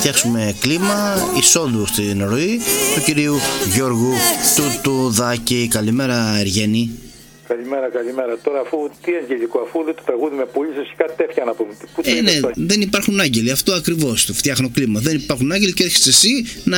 φτιάξουμε κλίμα εισόδου στην ροή του κυρίου Γιώργου Τουτουδάκη. Καλημέρα Εργένη. Καλημέρα. Τώρα αφού τι αγγελικό, αφού δεν το τραγούδι με πούλησες και κάτι τέτοια να πούμε. Ναι, δεν υπάρχουν άγγελοι, αυτό ακριβώς το φτιάχνω κλίμα. Δεν υπάρχουν άγγελοι και έρχεσαι εσύ να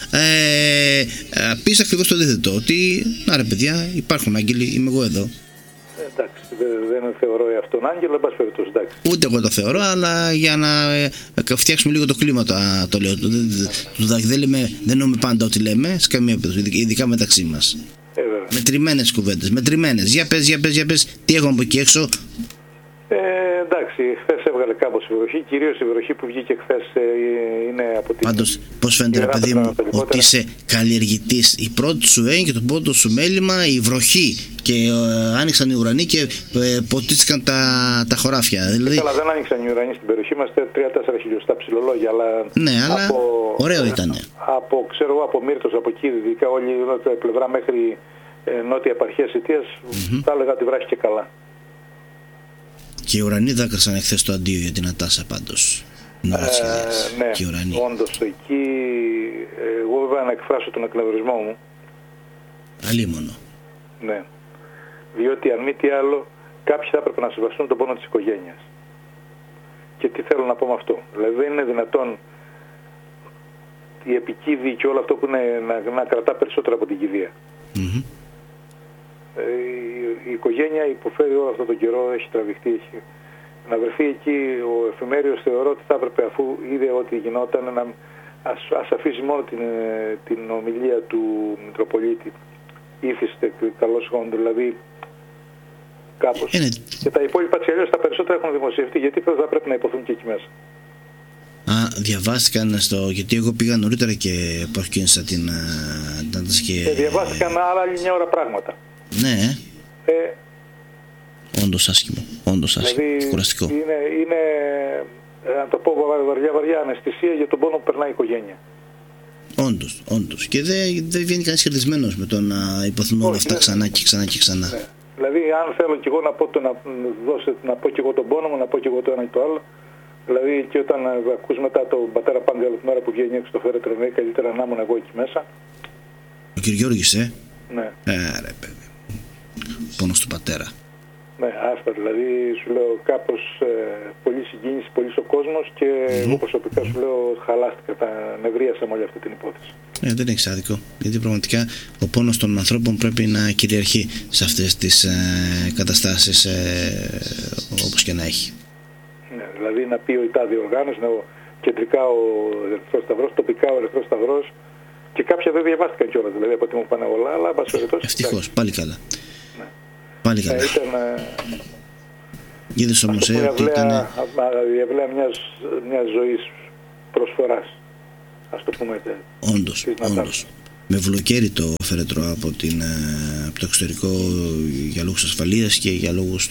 πεις ακριβώς το αντίθετο. Ότι, να ρε παιδιά, υπάρχουν άγγελοι, είμαι εγώ εδώ. Εντάξει, δεν θεωρώ αυτόν άγγελο, εν πάση περιπτώσει, εντάξει. Ούτε εγώ το θεωρώ, αλλά για να φτιάξουμε λίγο το κλίμα το λέω. Δεν εννοούμε πάντα ό,τι λέμε, σε καμία περίπτωση, ειδικά μεταξύ μας. Μετρημένες κουβέντες, μετρημένες. Για πες, τι έχουμε από εκεί έξω. Εντάξει, χθες έβγαλε κάπως η βροχή, κυρίως η βροχή που βγήκε χθες είναι από την... Πάντως, πώς φαίνεται ρε παιδί μου ότι είσαι καλλιεργητής. Η πρώτη σου έννοια και το πρώτο σου μέλημα η βροχή. Και άνοιξαν οι ουρανοί και ποτίστηκαν τα χωράφια. Δηλαδή... Αλλά δεν άνοιξαν οι ουρανοί στην περιοχή μας, 3-4 χιλιοστά ψηλολόγια. Αλλά ναι, αλλά ωραίο ήταν. Από Μύρτος, από εκεί, ειδικά όλη η πλευρά μέχρι νότια επαρχία Σιτίας, θα έλεγα ότι βράχει και καλά. Και οι ουρανοί δάκρυσαν εχθές το αντίο για την Ατάσα πάντως. Ναι, όντως εκεί εγώ βέβαια να εκφράσω τον εκνευρισμό μου. Αλίμονο. Ναι. Διότι αν μη τι άλλο, κάποιοι θα έπρεπε να σεβαστούν τον πόνο της οικογένειας. Και τι θέλω να πω με αυτό. Δηλαδή δεν είναι δυνατόν η επικίδη και όλο αυτό που είναι να κρατά περισσότερο από την κηδεία. Η οικογένεια υποφέρει όλο αυτό τον καιρό, έχει τραβηχτεί. Να βρεθεί εκεί ο εφημέριος θεωρώ ότι θα έπρεπε, αφού είδε ότι γινόταν, ας αφήσει μόνο την ομιλία του Μητροπολίτη. Ήθιστε καλώς γόντου, δηλαδή κάπως. Και τα υπόλοιπα της αλλιώς τα περισσότερα έχουν δημοσιευτεί, γιατί θα πρέπει να υποθούν και εκεί μέσα. Διαβάστηκαν γιατί εγώ πήγα νωρίτερα και προσκύνησα την Ατάσα και... διαβάστηκαν άλλα άλλη μια ώρα πράγματα. Ναι. Όντως άσχημο, δηλαδή, κουραστικό. Είναι, να το πω βαριά αναισθησία για τον πόνο που περνάει η οικογένεια. Όντως. Και δεν βγαίνει κανείς κερδισμένος με το να υποθούν όλα αυτά ξανά και ξανά. Ναι. Δηλαδή, αν θέλω κι εγώ να πω κι εγώ τον πόνο μου, να πω κι εγώ το ένα και το άλλο. Δηλαδή, και όταν ακούς μετά τον πατέρα Πάγκαλο την ώρα που βγαίνει έξω το φέρετρο, λέει καλύτερα να ήμουν εγώ εκεί μέσα. Ο κ. Γιώργης, Ναι. Ρε παιδί. Πόνος του πατέρα. Ναι, άστα, δηλαδή σου λέω κάπως πολύ συγκίνηση, πολύ ο κόσμος και εγώ προσωπικά σου λέω χαλάστηκα, νευρίασα με όλη αυτή την υπόθεση. Δεν έχεις άδικο, γιατί πραγματικά ο πόνος των ανθρώπων πρέπει να κυριαρχεί σε αυτές τις καταστάσεις όπως και να έχει. Ναι, δηλαδή να πει ο ΙΤΑΔΙ οργάνωση, κεντρικά ο Ερυθρός Σταυρός, τοπικά ο Ερυθρός Σταυρός και κάποια δεν διαβάστηκαν κιόλας, δηλαδή από ό,τι μου πάνε όλα, αλλά ευτυχώς, πάλι καλά. Πάλι καλά. Είδες όμως ότι ήταν η ευλαία μιας ζωής προσφοράς, ας το πούμε έτσι. Όντως. Με βλοκαίρι το φέρετρο από το εξωτερικό για λόγους ασφαλείας και για λόγους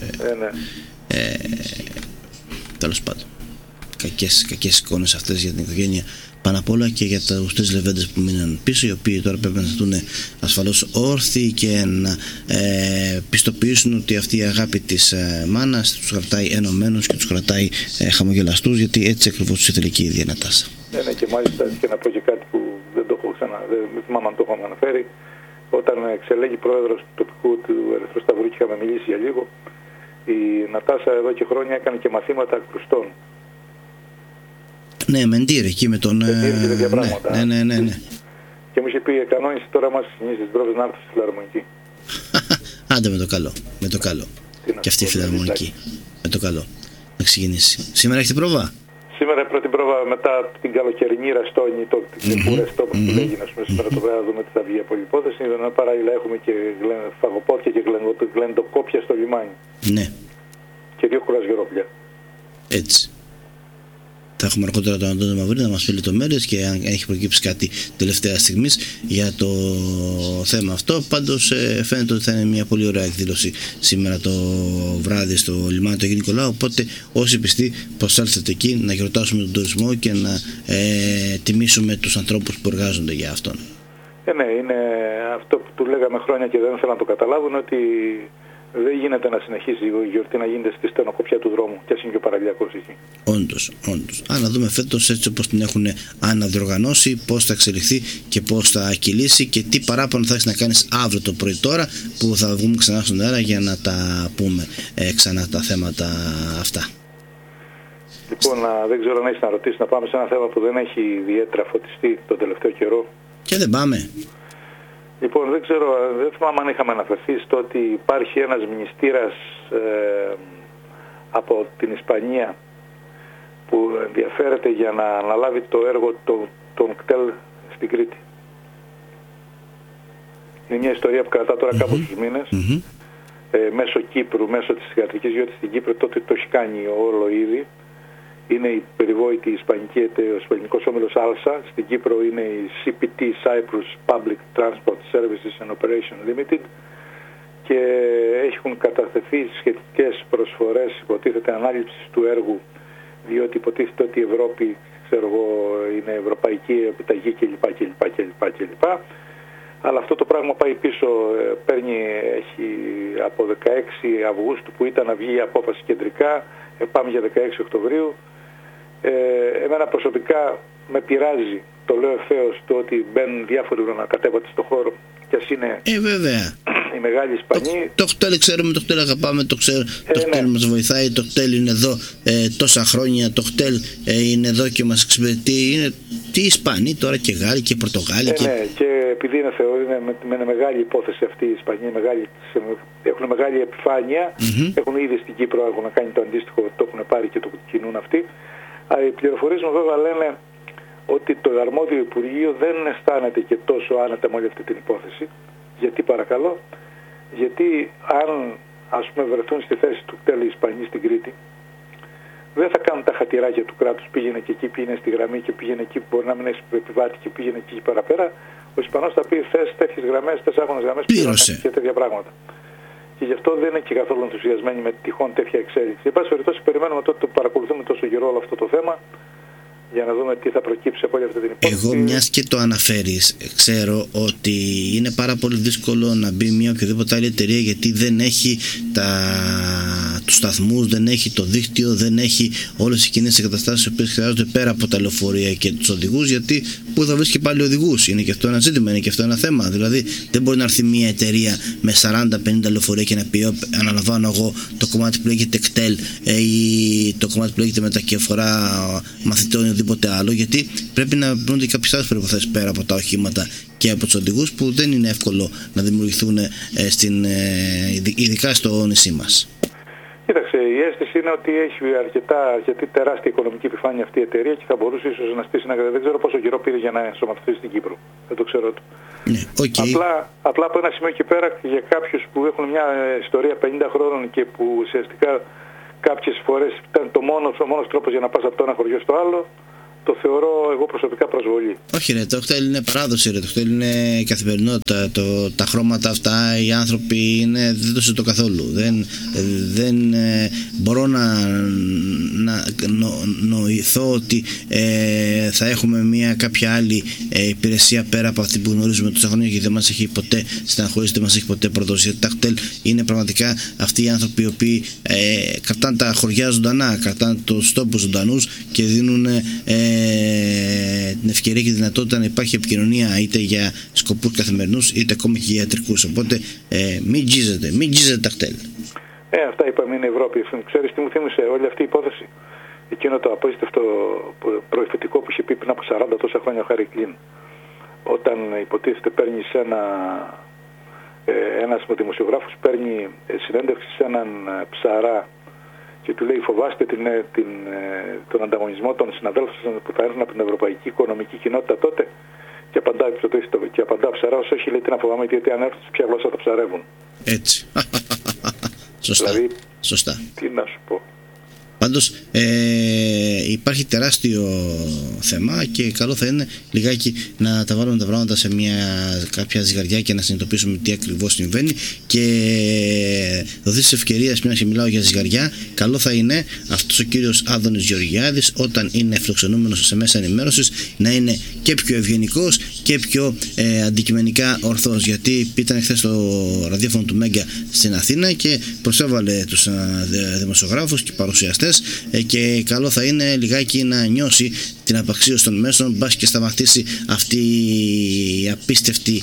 τέλος πάντων κακές εικόνες αυτές για την οικογένεια πάνω απ' όλα και για τους τρεις λεβέντες που μείναν πίσω, οι οποίοι τώρα πρέπει να σταθούν ασφαλώς όρθιοι και να πιστοποιήσουν ότι αυτή η αγάπη της μάνας τους κρατάει ενωμένους και τους κρατάει χαμογελαστούς, γιατί έτσι ακριβώς τους ήθελε και η ίδια Ατάσα. Ναι, και μάλιστα και να πω και κάτι που δεν το έχω δεν θυμάμαι αν το έχω αναφέρει. Όταν εξελέγει πρόεδρος του τοπικού του Ερυθρού Σταυρού και είχαμε μιλήσει για λίγο, η Νατάσα εδώ και χρόνια έκανε και μαθήματα κρουστών. Ναι, μεντήρ εκεί με τον... Ναι. Και μου είχε πει κανόνιση τώρα μας συνήθιζε τις πρόβες να έρθει στη φιλαρμονική. Άντε με το καλό. Και αυτή η φιλαρμονική. Με το καλό. Να ξεκινήσει. Σήμερα έχετε πρόβα? Σήμερα η πρώτη πρόβα μετά την καλοκαιρινή ραστόνη, την κουρεστό που λέγει, σήμερα το βράδυ να δούμε τι θα βγει από την υπόθεση. Παράλληλα έχουμε και φαγοπότια και γλεντοκόπια στο λιμάνι. Ναι. Και 2 κουρασγερόπλια. Έτσι. Θα έχουμε αργότερα τον Αντώνη Μαυρίδη να μας πει λεπτομέρειες και αν έχει προκύψει κάτι τελευταία στιγμής για το θέμα αυτό. Πάντως φαίνεται ότι θα είναι μια πολύ ωραία εκδήλωση σήμερα το βράδυ στο λιμάνι του Αγίου Νικολάου. Οπότε όσοι πιστοί προσέλθετε εκεί να γιορτάσουμε τον τουρισμό και να τιμήσουμε τους ανθρώπους που εργάζονται για αυτόν. Ναι, είναι αυτό που του λέγαμε χρόνια και δεν ήθελαν να το καταλάβουν, ότι δεν γίνεται να συνεχίσει η γιορτή να γίνεται στη στενοκοπιά του δρόμου, και ας είναι και ο παραλιακός εκεί. Όντως. Αν να δούμε φέτος έτσι όπως την έχουν αναδιοργανώσει, πώς θα εξελιχθεί και πώς θα κυλήσει και τι παράπονο θα έχεις να κάνεις αύριο το πρωί τώρα που θα βγούμε ξανά στον αέρα για να τα πούμε ξανά τα θέματα αυτά. Λοιπόν, δεν ξέρω αν έχεις να ρωτήσεις, να πάμε σε ένα θέμα που δεν έχει ιδιαίτερα φωτιστεί τον τελευταίο καιρό. Και δεν πάμε. Λοιπόν, δεν θυμάμαι αν είχαμε αναφερθεί στο ότι υπάρχει ένας μνηστήρας από την Ισπανία που ενδιαφέρεται για να αναλάβει το έργο των κτέλ στην Κρήτη. Είναι μια ιστορία που κρατά τώρα κάπου στους μήνες, μέσω Κύπρου, μέσω της θηγατρικής, διότι στην Κύπρο τότε το έχει κάνει όλο ήδη. Είναι η περιβόητη ο ισπανικός όμιλος ALSA. Στην Κύπρο είναι η CPT, Cyprus Public Transport Services and Operation Limited, και έχουν καταθεθεί σχετικές προσφορές, υποτίθεται, ανάληψης του έργου, διότι υποτίθεται ότι η Ευρώπη, είναι ευρωπαϊκή επιταγή κλπ. Αλλά αυτό το πράγμα πάει πίσω, έχει από 16 Αυγούστου που ήταν να βγει η απόφαση κεντρικά, πάμε για 16 Οκτωβρίου. Εμένα προσωπικά με πειράζει, το λέω ευθέως, το ότι μπαίνουν διάφοροι ουρανοκατέβατες στον χώρο, και ας είναι βέβαια. οι μεγάλοι Ισπανοί. Το κτέλ ξέρουμε, το κτέλ αγαπάμε, το κτέλ μας βοηθάει, το κτέλ είναι εδώ τόσα χρόνια, το κτέλ είναι εδώ και μας εξυπηρετεί. Είναι τι Ισπανοί τώρα, και Γάλλοι και Πορτογάλοι. Ναι, και επειδή είναι με μεγάλη υπόθεση αυτή η Ισπανία, έχουν μεγάλη επιφάνεια, έχουν ήδη στην Κύπρο, έχουν κάνει το αντίστοιχο, το έχουν πάρει και το κινούν αυτοί. Οι πληροφορίες μου βέβαια λένε ότι το αρμόδιο Υπουργείο δεν αισθάνεται και τόσο άνετα με όλη αυτή την υπόθεση. Γιατί παρακαλώ? Γιατί αν βρεθούν στη θέση του κτέλ οι Ισπανοί στην Κρήτη, δεν θα κάνουν τα χατηράκια του κράτους, πήγαινε και εκεί, πήγαινε στη γραμμή και πήγαινε εκεί που μπορεί να μην έχει επιβάτη και πήγαινε εκεί παραπέρα. Ο Ισπανός θα πει θες τέτοιες γραμμές, τεσσάγωνες γραμμές, πλήρωσε και τέτοια πράγματα. Και γι' αυτό δεν είναι και καθόλου ενθουσιασμένοι με τυχόν τέτοια εξέλιξη. Εν πάση περιπτώσει, περιμένουμε τότε που παρακολουθούμε τόσο καιρό όλο αυτό το θέμα, για να δούμε τι θα προκύψει από όλη αυτή την υπόθεση. Εγώ, μιας και το αναφέρεις, ξέρω ότι είναι πάρα πολύ δύσκολο να μπει μια οποιαδήποτε άλλη εταιρεία, γιατί δεν έχει τους σταθμούς, δεν έχει το δίκτυο, δεν έχει όλες οι κοινές εγκαταστάσεις οι οποίες χρειάζονται πέρα από τα λεωφορεία και τους οδηγούς, γιατί πού θα βρεις και πάλι οδηγούς? Είναι και αυτό ένα ζήτημα, είναι και αυτό ένα θέμα. Δηλαδή δεν μπορεί να έρθει μια εταιρεία με 40-50 λεωφορεία και να πει αναλαμβάνω εγώ το κομμάτι που λέγεται κτέλ ή το κομμάτι που λέγεται μετακεφορά μαθητών ή οτιδήποτε άλλο, γιατί πρέπει να βρουν και κάποιες άλλες προϋποθέσεις πέρα από τα οχήματα και από τους οδηγούς, που δεν είναι εύκολο να δημιουργηθούν ειδικά στο νησί μας. Κοίταξε, η αίσθηση είναι ότι έχει αρκετή τεράστια οικονομική επιφάνεια αυτή η εταιρεία και θα μπορούσε ίσως να στήσει δεν ξέρω πόσο καιρό πήρε για να ενσωματωθεί στην Κύπρο. Δεν το ξέρω. Ναι, okay. Απλά από ένα σημείο και πέρα, για κάποιους που έχουν μια ιστορία 50 χρόνων και που ουσιαστικά κάποιες φορές ήταν ο μόνος τρόπος για να πας από το ένα χωριό στο άλλο, το θεωρώ εγώ προσωπικά προσβολή. Όχι ρε, το κτέλ είναι παράδοση ρε, το κτέλ είναι καθημερινότητα, τα χρώματα αυτά, οι άνθρωποι δεν το συζητώ καθόλου. Δεν μπορώ να νοηθώ ότι θα έχουμε μια κάποια άλλη υπηρεσία πέρα από αυτή που γνωρίζουμε τόσα χρόνια και δεν μας έχει ποτέ στεναχωρήσει, δεν μας έχει ποτέ προδώσει. Τα κτέλ είναι πραγματικά αυτοί οι άνθρωποι οι οποίοι κρατάνε τα χωριά ζωντανά, κρατάνε τους τόπους ζωντανούς και δίνουν την ευκαιρία και τη δυνατότητα να υπάρχει επικοινωνία είτε για σκοπούς καθημερινούς είτε ακόμη και για ιατρικούς. Οπότε μην τζίζετε τα κτέλ. Αυτά είπαμε, είναι η Ευρώπη. Ξέρεις τι μου θύμισε όλη αυτή η υπόθεση? Εκείνο το απίστευτο προεφετικό που είχε πει πριν από 40 τόσα χρόνια ο Χάρι Κλίν, όταν υποτίθεται παίρνει ένας δημοσιογράφος παίρνει συνέντευξη σε έναν ψαρά και του λέει φοβάστε τον ανταγωνισμό των συναδέλφων που θα έρθουν από την Ευρωπαϊκή Οικονομική Κοινότητα τότε? Και απαντά ο ψαράς, όχι, λέει, τι να φοβάμαι, γιατί αν έρθουν ποια γλώσσα θα ψαρεύουν. Έτσι. Σωστά. Δηλαδή, Σωστά. Τι να σου πω. Πάντως υπάρχει τεράστιο θέμα και καλό θα είναι λιγάκι να τα βάλουμε τα πράγματα σε κάποια ζυγαριά και να συνειδητοποιήσουμε τι ακριβώς συμβαίνει. Και δοθεί της ευκαιρίας, μια και μιλάω για ζυγαριά, καλό θα είναι αυτός ο κύριος Άδωνης Γεωργιάδης, όταν είναι φιλοξενούμενος σε μέσα ενημέρωσης, να είναι και πιο ευγενικός και πιο αντικειμενικά ορθός, γιατί ήταν χθες στο ραδιόφωνο του Μέγκα στην Αθήνα και προσέβαλε τους δημοσιογράφους και παρουσιαστές, και καλό θα είναι λιγάκι να νιώσει την απαξίωση των μέσων, μπας και σταματήσει αυτή η απίστευτη,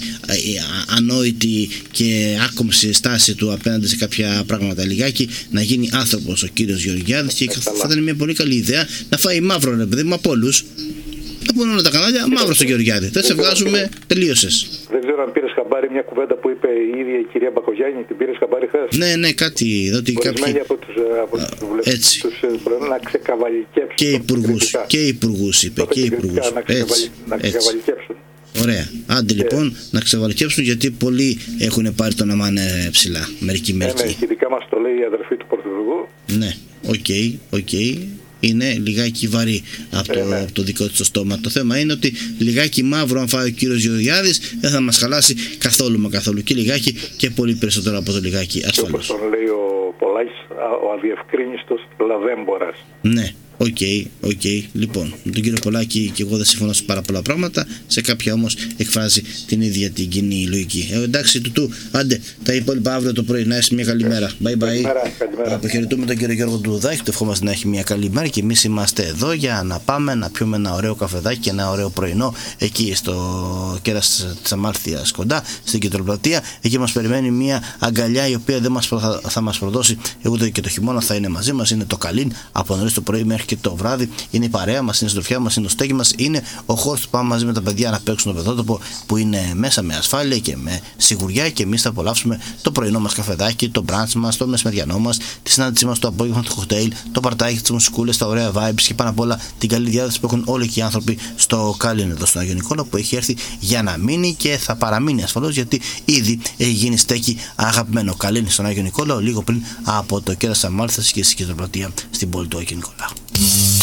ανόητη και άκομψη στάση του απέναντι σε κάποια πράγματα. Λιγάκι να γίνει άνθρωπος ο κύριος Γεωργιάδης, και θα ήταν μια πολύ καλή ιδέα να φάει μαύρο, ρε παιδί μου, από όλους. Να πούνε όλα τα κανάλια μαύρο στο Γεωργιάδη. Δεν σε βγάζουμε, τελείωσες. Δεν ξέρω αν πήρες χαμπάρι μια κουβέντα που είπε η ίδια η κυρία Μπακογιάννη, την πήρες χαμπάρι χθες? Ναι, κάτι. Ορισμένοι από τους βουλευτές να ξεκαβαλικεύσουν. Και υπουργούς είπε. Και υπουργούς. Να ξεκαβαλικεύσουν. Ωραία. Άντε λοιπόν να ξεβαλικεύσουν, γιατί πολλοί έχουν πάρει το να μάνε ψηλά. Μερικοί. Ναι, ειδικά μας το λέει η αδερφή του Πρωθυπουργού. Ναι, οκ. Είναι λιγάκι βαρύ από το δικό του το στόμα. Το θέμα είναι ότι λιγάκι μαύρο, αν φάει ο κύριος Γεωργιάδης, δεν θα μας χαλάσει καθόλου. Και λιγάκι και πολύ περισσότερο από το λιγάκι ασφαλώς. Όπως τον λέει ο Πολάκης, ο αδιευκρίνιστος λαδέμπορας. Ναι. Οκ. Λοιπόν, με τον κύριο Πολάκη και εγώ δεν συμφωνώ σε πάρα πολλά πράγματα. Σε κάποια όμως εκφράζει την ίδια την κοινή λογική. Εντάξει, άντε, τα υπόλοιπα αύριο το πρωί. Να έχει μια καλή μέρα. Bye bye. Καλημέρα. Αποχαιρετούμε τον κύριο Γιώργο Ντουδάκη. Του ευχόμαστε να έχει μια καλή μέρα, και εμείς είμαστε εδώ για να πάμε να πιούμε ένα ωραίο καφεδάκι και ένα ωραίο πρωινό εκεί στο κέρας της Αμάλθειας κοντά στην Κεντροπλατεία. Εκεί μας περιμένει μια αγκαλιά, η οποία δεν θα μας προδώσει ούτε και το χειμώνα. Θα είναι μαζί μας. Είναι το Καλίν από νωρίς το πρωί μέχρι και το βράδυ. Είναι η παρέα μας, είναι η συντροφιά μας, είναι το στέκι μας, είναι ο χώρος που πάμε μαζί με τα παιδιά να παίξουν το παιδότοπο, που είναι μέσα με ασφάλεια και με σιγουριά, και εμείς θα απολαύσουμε το πρωινό μας καφεδάκι, το μπραντς μας, το μεσημεριανό μας, τη συνάντησή μας το απόγευμα, το κοκτέιλ, το παρτάκι, τις μουσικούλες, τα ωραία vibes, και πάνω απ' όλα την καλή διάθεση που έχουν όλοι και οι άνθρωποι στο Καλίν εδώ στον Άγιο Νικόλα, που έχει έρθει για να μείνει και θα παραμείνει ασφαλώς, γιατί ήδη έχει γίνει στέκι αγαπημένο. Καλίν στον Άγιο Νικόλα, λίγο πριν από το κέρας Αμάλθειας και στην Κεντροπλατεία στην πόλη του Άγιο Νικόλα.